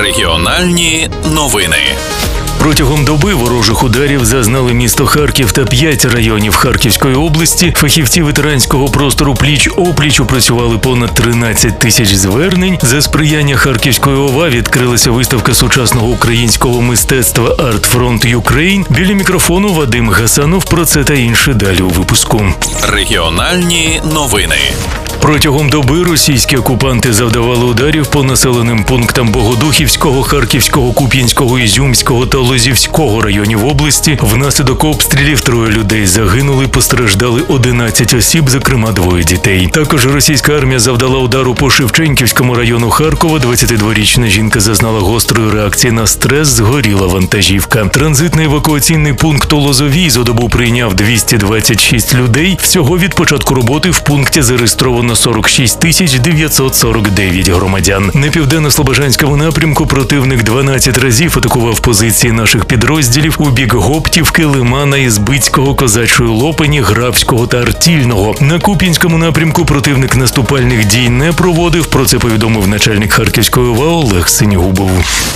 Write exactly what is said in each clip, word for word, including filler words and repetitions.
Регіональні новини. Протягом доби ворожих ударів зазнали місто Харків та п'ять районів Харківської області. Фахівці ветеранського простору пліч-опліч опрацювали понад тринадцять тисяч звернень. За сприяння Харківської ОВА відкрилася виставка сучасного українського мистецтва Art Front Ukraine. Біля мікрофону Вадим Гасанов. Про це та інше далі у випуску. Регіональні новини. Протягом доби російські окупанти завдавали ударів по населеним пунктам Богодухівського, Харківського, Куп'янського, Ізюмського та Лозівського районів області. Внаслідок обстрілів троє людей загинули, постраждали одинадцять осіб, зокрема двоє дітей. Також російська армія завдала удару по Шевченківському району Харкова. двадцятидворічна жінка зазнала гострої реакції на стрес, згоріла вантажівка. Транзитний евакуаційний пункт у Лозовій за добу прийняв двісті двадцять шість людей. Всього від початку роботи в пункті зареєстровано сорок шість тисяч дев'ятсот сорок дев'ять громадян. На південно-слобожанському напрямку противник дванадцять разів атакував позиції наших підрозділів у бік Гоптівки, Лимана, Ізбицького, Козачої Лопані, Грабського та Артільного. На Куп'янському напрямку противник наступальних дій не проводив. Про це повідомив начальник Харківської ОВА Олег Синігубов.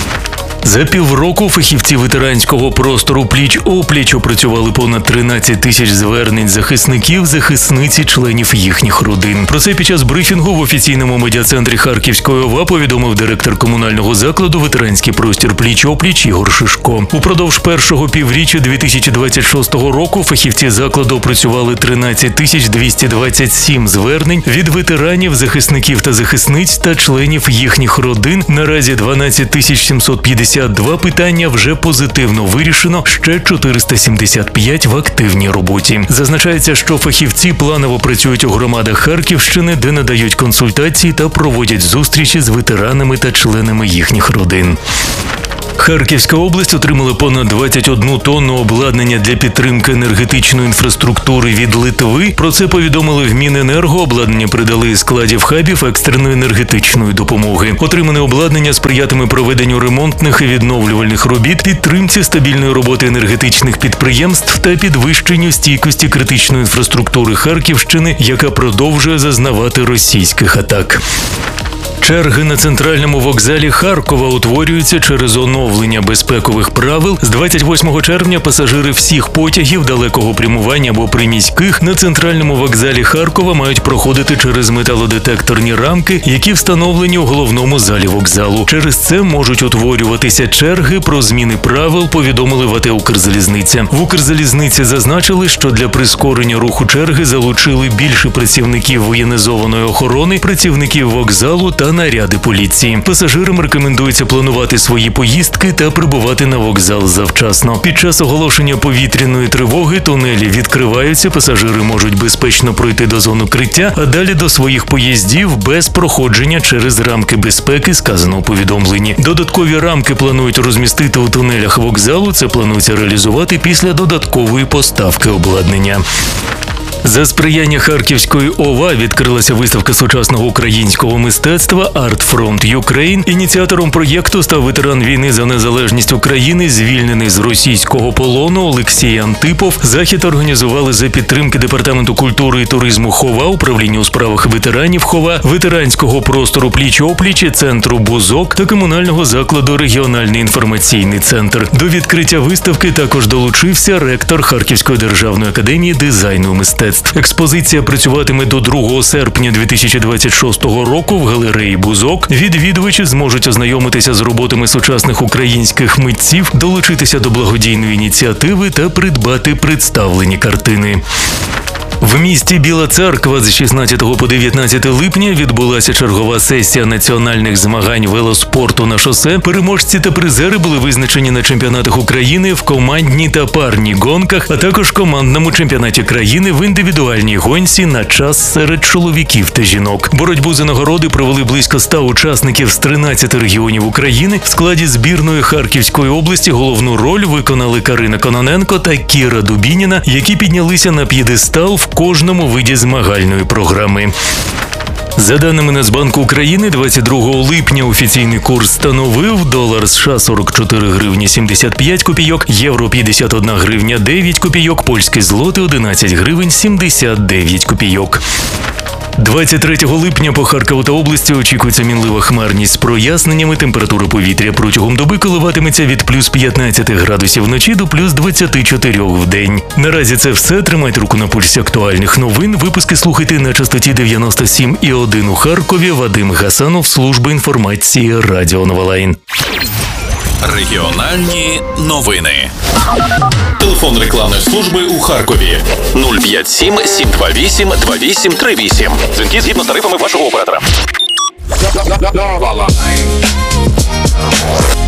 За півроку фахівці ветеранського простору пліч-опліч опрацювали понад тринадцять тисяч звернень захисників, захисниць і членів їхніх родин. Про це під час брифінгу в офіційному медіа-центрі Харківської ОВА повідомив директор комунального закладу «Ветеранський простір пліч-опліч» Ігор Шишко. Упродовж першого півріччя дві тисячі двадцять шостого року фахівці закладу опрацювали тринадцять тисяч двісті двадцять сім звернень від ветеранів, захисників та захисниць та членів їхніх родин. Наразі дванадцять тисяч сімсот п'ятдесят два питання вже позитивно вирішено, ще чотириста сімдесят п'ять в активній роботі. Зазначається, що фахівці планово працюють у громадах Харківщини, де надають консультації та проводять зустрічі з ветеранами та членами їхніх родин. Харківська область отримала понад двадцять одну тонну обладнання для підтримки енергетичної інфраструктури від Литви. Про це повідомили в Міненерго. Обладнання придали із складів хабів екстреної енергетичної допомоги. Отримане обладнання сприятиме проведенню ремонтних і відновлювальних робіт, підтримці стабільної роботи енергетичних підприємств та підвищенню стійкості критичної інфраструктури Харківщини, яка продовжує зазнавати російських атак. Черги на центральному вокзалі Харкова утворюються через оновлення безпекових правил. З двадцять восьмого червня пасажири всіх потягів далекого прямування або приміських на центральному вокзалі Харкова мають проходити через металодетекторні рамки, які встановлені у головному залі вокзалу. Через це можуть утворюватися черги. Про зміни правил повідомили в АТ «Укрзалізниця». В «Укрзалізниці» зазначили, що для прискорення руху черги залучили більше працівників воєнізованої охорони, працівників вокзалу та наряди поліції. Пасажирам рекомендується планувати свої поїздки та прибувати на вокзал завчасно. Під час оголошення повітряної тривоги тунелі відкриваються, пасажири можуть безпечно пройти до зони укриття, а далі до своїх поїздів без проходження через рамки безпеки, сказано у повідомленні. Додаткові рамки планують розмістити у тунелях вокзалу. Це планується реалізувати після додаткової поставки обладнання. За сприяння Харківської ОВА відкрилася виставка сучасного українського мистецтва Art Front Ukraine. Ініціатором проєкту став ветеран війни за незалежність України, звільнений з російського полону Олексій Антипов. Захід організували за підтримки Департаменту культури і туризму ХОВА, Управління у справах ветеранів ХОВА, ветеранського простору пліч-опліч, центру «Бузок» та комунального закладу «Регіональний інформаційний центр». До відкриття виставки також долучився ректор Харківської державної академії дизайну і мистецтв. Експозиція працюватиме до другого серпня дві тисячі двадцять шостого року в галереї «Бузок». Відвідувачі зможуть ознайомитися з роботами сучасних українських митців, долучитися до благодійної ініціативи та придбати представлені картини. В місті Біла Церква з шістнадцятого по дев'ятнадцяте липня відбулася чергова сесія національних змагань велоспорту на шосе. Переможці та призери були визначені на чемпіонатах України в командній та парній гонках, а також командному чемпіонаті країни в індивідуальній гонці на час серед чоловіків та жінок. Боротьбу за нагороди провели близько ста учасників з тринадцяти регіонів України. В складі збірної Харківської області головну роль виконали Карина Кононенко та Кіра Дубініна, які піднялися на п'єдестал в кожному виді змагальної програми. За даними Нацбанку України, двадцять другого липня офіційний курс становив долар США сорок чотири гривні сімдесят п'ять копійок, євро п'ятдесят одна гривня дев'ять копійок, польський злотий одинадцять гривень сімдесят дев'ять копійок. двадцять третього липня по Харкову та області очікується мінлива хмарність з проясненнями. Температура повітря протягом доби коливатиметься від плюс п'ятнадцять градусів вночі до плюс двадцять чотири в день. Наразі це все. Тримайте руку на пульсі актуальних новин. Випуски слухайте на частоті дев'яносто сім і один у Харкові. Вадим Гасанов, служба інформації Радіо Новолайн. Регіональні новини. Телефон рекламної служби у Харкові нуль п'ять сім сім два вісім два вісім три вісім. Дзвінки згідно з тарифами вашого оператора.